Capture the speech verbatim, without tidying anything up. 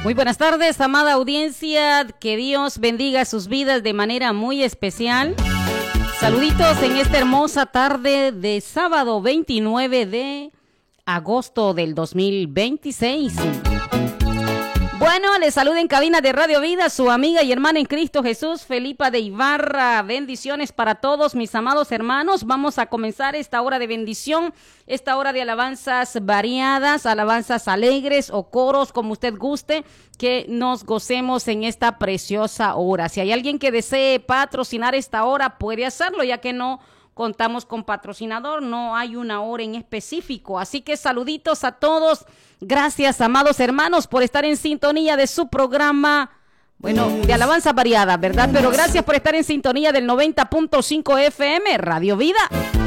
Muy buenas tardes, amada audiencia, que Dios bendiga sus vidas de manera muy especial. Saluditos en esta hermosa tarde de sábado veintinueve de agosto del dos mil veintiséis. Bueno, les saluda en cabina de Radio Vida su amiga y hermana en Cristo Jesús, Felipa de Ibarra. Bendiciones para todos mis amados hermanos. Vamos a comenzar esta hora de bendición, esta hora de alabanzas variadas, alabanzas alegres o coros, como usted guste, que nos gocemos en esta preciosa hora. Si hay alguien que desee patrocinar esta hora, puede hacerlo, ya que no contamos con patrocinador, no hay una hora en específico. Así que saluditos a todos. Gracias, amados hermanos, por estar en sintonía de su programa, bueno, de alabanza variada, ¿verdad? Pero gracias por estar en sintonía del noventa punto cinco F M, Radio Vida.